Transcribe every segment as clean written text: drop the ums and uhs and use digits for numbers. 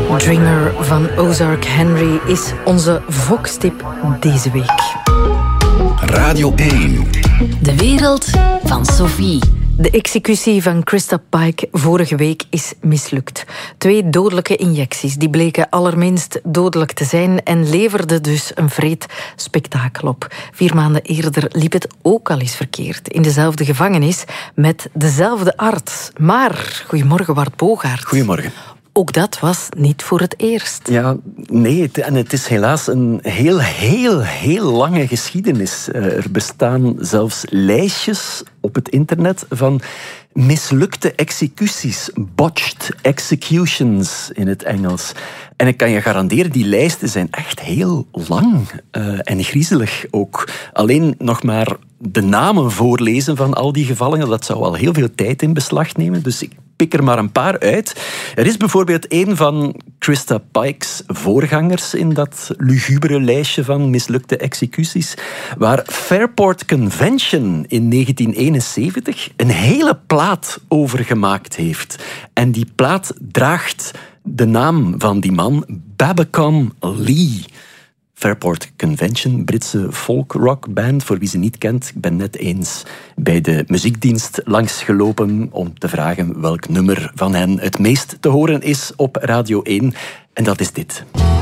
Dreamer van Ozark Henry is onze Vox-tip deze week. Radio 1. De wereld van Sophie. De executie van Krista Pike vorige week is mislukt. 2 dodelijke injecties die bleken allerminst dodelijk te zijn en leverden dus een wreed spektakel op. 4 maanden eerder liep het ook al eens verkeerd. In dezelfde gevangenis met dezelfde arts. Maar, goedemorgen Bart Bogaert. Goedemorgen. Ook dat was niet voor het eerst. Ja, nee, en het is helaas een heel lange geschiedenis. Er bestaan zelfs lijstjes op het internet van mislukte executies, botched executions in het Engels. En ik kan je garanderen, die lijsten zijn echt heel lang en griezelig ook. Alleen nog maar de namen voorlezen van al die gevallen, dat zou al heel veel tijd in beslag nemen. Dus ik pik er maar een paar uit. Er is bijvoorbeeld een van Krista Pike's voorgangers in dat lugubere lijstje van mislukte executies, waar Fairport Convention in 1971 een hele plaat over gemaakt heeft. En die plaat draagt de naam van die man, Babacom Lee. Fairport Convention, Britse folk-rock-band, voor wie ze niet kent. Ik ben net eens bij de muziekdienst langsgelopen om te vragen welk nummer van hen het meest te horen is op Radio 1. En dat is dit.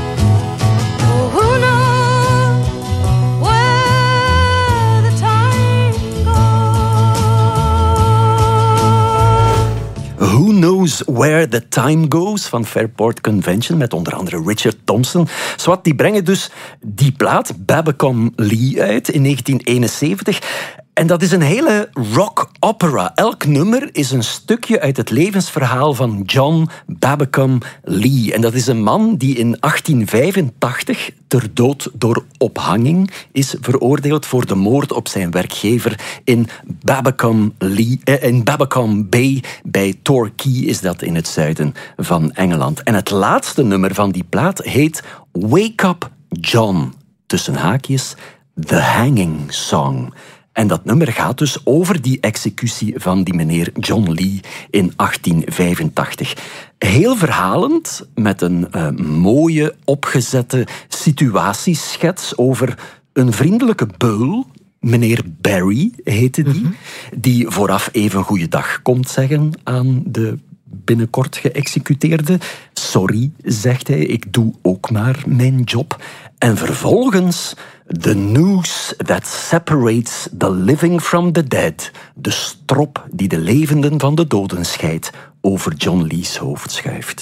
Who Knows Where the Time Goes van Fairport Convention, met onder andere Richard Thompson. Zwat, die brengen dus die plaat, Babacom Lee, uit in 1971. En dat is een hele rock-opera. Elk nummer is een stukje uit het levensverhaal van John Babacom Lee. En dat is een man die in 1885 ter dood door ophanging is veroordeeld voor de moord op zijn werkgever in Babacom Bay bij Torquay is dat in het zuiden van Engeland. En het laatste nummer van die plaat heet Wake Up John, tussen haakjes, The Hanging Song. En dat nummer gaat dus over die executie van die meneer John Lee in 1885. Heel verhalend, met een mooie, opgezette situatieschets over een vriendelijke beul. Meneer Barry heette die, die vooraf even goeiedag komt zeggen aan de binnenkort geëxecuteerde. Sorry, zegt hij, ik doe ook maar mijn job. En vervolgens the noose that separates the living from the dead. De strop die de levenden van de doden scheidt over John Lee's hoofd schuift.